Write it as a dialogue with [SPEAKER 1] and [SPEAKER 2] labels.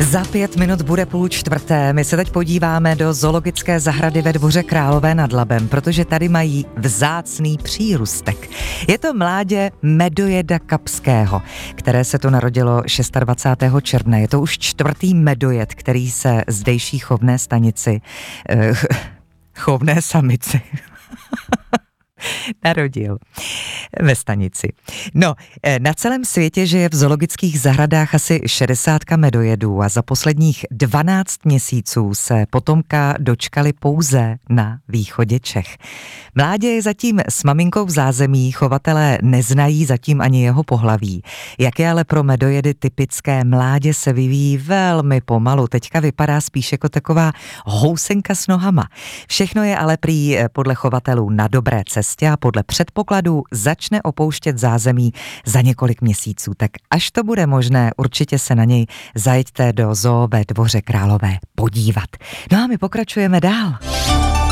[SPEAKER 1] Za 5 minut bude 3:30. My se teď podíváme do zoologické zahrady ve Dvoře Králové nad Labem, protože tady mají vzácný přírůstek. Je to mládě medojeda kapského, které se tu narodilo 26. června. Je to už 4. medojed, který se zdejší chovné samici narodil ve stanici. No, na celém světě žije v zoologických zahradách asi 60 medojedů a za posledních 12 měsíců se potomka dočkali pouze na východě Čech. Mládě je zatím s maminkou v zázemí, chovatelé neznají zatím ani jeho pohlaví. Jak je ale pro medojedy typické, mládě se vyvíjí velmi pomalu, teďka vypadá spíš jako taková housenka s nohama. Všechno je ale prý podle chovatelů na dobré cestě a podle předpokladů začne opouštět zázemí za několik měsíců. Tak až to bude možné, určitě se na něj zajeďte do zoo ve Dvoře Králové podívat. No a my pokračujeme dál.